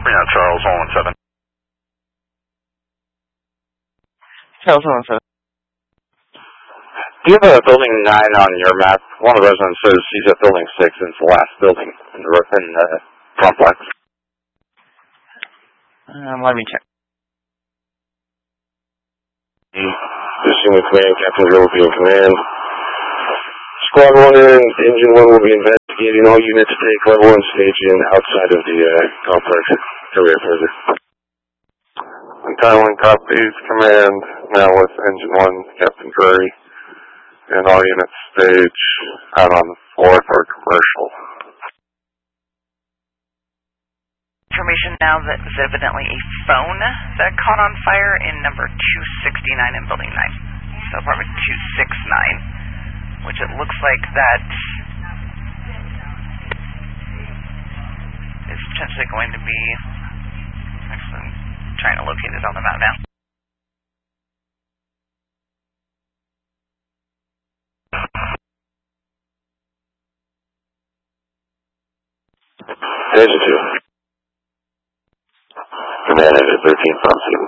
Yeah, Charles 117. Charles 117. Do you have a building 9 on your map? One of the residents says he's at building 6 and it's the last building in the complex. Let me check. Pursuing command, Captain Littlefield command. Squad 1 and Engine 1 will be investigating. All units take level 1 staging outside of the complex. Area further. Entire 1 copies command, now with Engine 1, Captain Drury. And all units stage out on the 4th or commercial. Information now that was evidently a phone that caught on fire in number 269 in building 9. So apartment 269, which it looks like that is potentially going to be, actually I'm trying to locate it on the map now. There's a 2. Command at 13 from scene.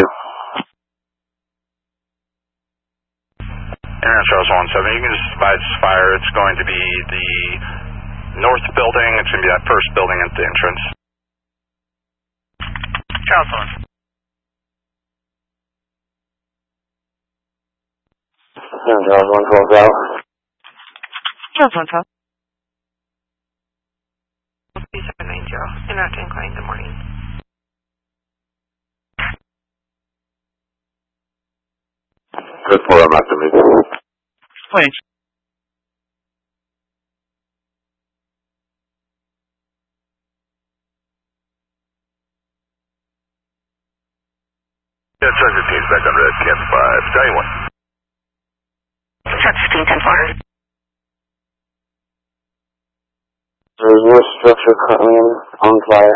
Aaron Charles 117, you can just advise fire. It's going to be the north building. It's going to be that first building at the entrance. Charles 1. Charles 1 calls out. Charles 112. 3790, Interactive Inquiry in the morning. Good for him after me. Please. Yeah, Charger team's back on red, camp 5. Tell you what. Charge 15, 10-4. There's no structure currently on fire.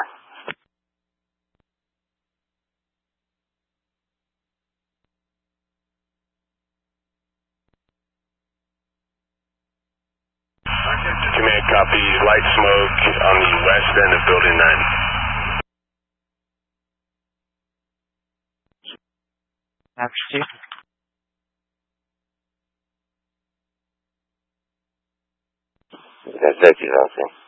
Command copy, light smoke on the west end of building 9. That's 2. That's it, you know,